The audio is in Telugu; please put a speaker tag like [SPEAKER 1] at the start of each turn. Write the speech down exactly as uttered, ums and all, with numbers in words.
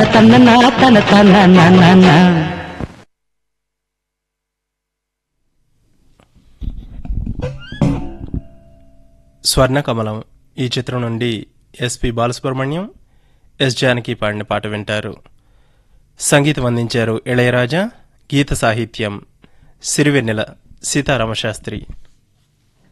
[SPEAKER 1] తన నా తన తన నా.
[SPEAKER 2] స్వర్ణకమలం ఈ చిత్రం నుండి ఎస్పి బాలసుబ్రహ్మణ్యం, ఎస్ జానకి పాడిన పాట వింటారు. సంగీతం అందించారు ఇళయరాజా, గీత సాహిత్యం సిరివెన్నెల సీతారామశాస్త్రి.